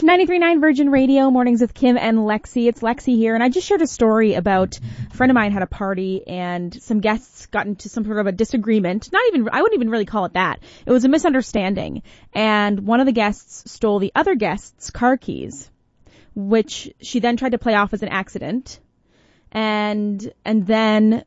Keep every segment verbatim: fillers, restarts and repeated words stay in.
ninety-three point nine Virgin Radio, Mornings with Kim and Lexi. It's Lexi here, and I just shared a story about a friend of mine had a party, and some guests got into some sort of a disagreement. Not even, I wouldn't even really call it that. It was a misunderstanding, and one of the guests stole the other guest's car keys, which she then tried to play off as an accident, and and then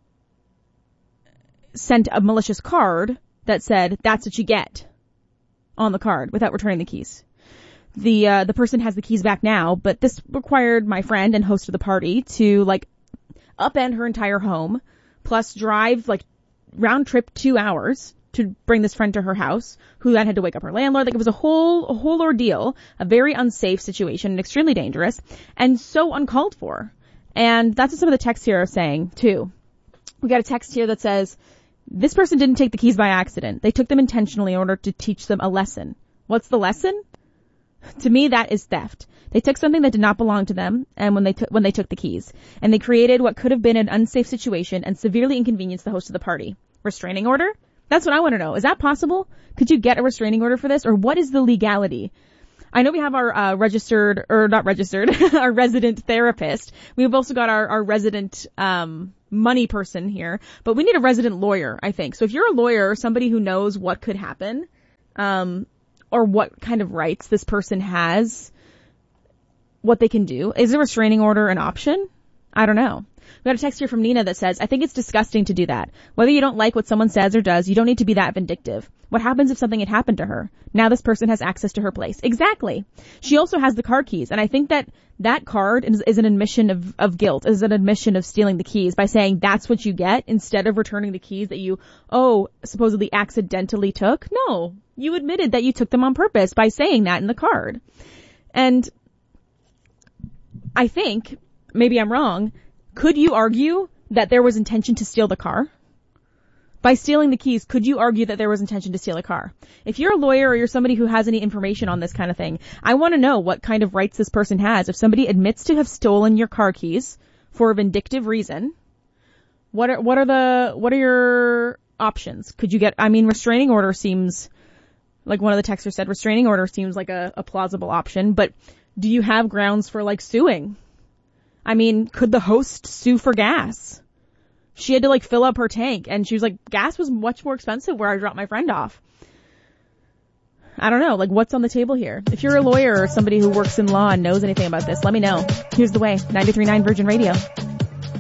sent a malicious card that said, "That's what you get," on the card without returning the keys. The, uh, the person has the keys back now, but this required my friend and host of the party to, like, upend her entire home, plus drive, like, round trip two hours to bring this friend to her house, who then had to wake up her landlord. Like, it was a whole, a whole ordeal, a very unsafe situation, and extremely dangerous, and so uncalled for. And that's what some of the texts here are saying, too. We got a text here that says, this person didn't take the keys by accident. They took them intentionally in order to teach them a lesson. What's the lesson? To me, that is theft. They took something that did not belong to them, and when they took when they took the keys, and they created what could have been an unsafe situation and severely inconvenienced the host of the party. Restraining order? That's what I want to know. Is that possible? Could you get a restraining order for this, or what is the legality? I know we have our uh, registered, or not registered, our resident therapist. We've also got our, our resident um money person here, but we need a resident lawyer, I think. So if you're a lawyer or somebody who knows what could happen, um, or what kind of rights this person has, what they can do. Is a restraining order an option? I don't know. We got a text here from Nina that says, I think it's disgusting to do that. Whether you don't like what someone says or does, you don't need to be that vindictive. What happens if something had happened to her? Now this person has access to her place. Exactly. She also has the car keys, and I think that that card is, is an admission of, of guilt, is an admission of stealing the keys by saying that's what you get instead of returning the keys that you, oh, supposedly accidentally took. No, you admitted that you took them on purpose by saying that in the card. And I think, maybe I'm wrong, could you argue that there was intention to steal the car? By stealing the keys, could you argue that there was intention to steal a car? If you're a lawyer or you're somebody who has any information on this kind of thing, I want to know what kind of rights this person has. If somebody admits to have stolen your car keys for a vindictive reason, what are, what are the, what are your options? Could you get, I mean, restraining order seems, like one of the texters said, restraining order seems like a, a plausible option, but do you have grounds for, like, suing? I mean, could the host sue for gas? She had to, like, fill up her tank, and she was like, gas was much more expensive where I dropped my friend off. I don't know, like, what's on the table here? If you're a lawyer or somebody who works in law and knows anything about this, let me know. Here's the way. ninety-three point nine Virgin Radio.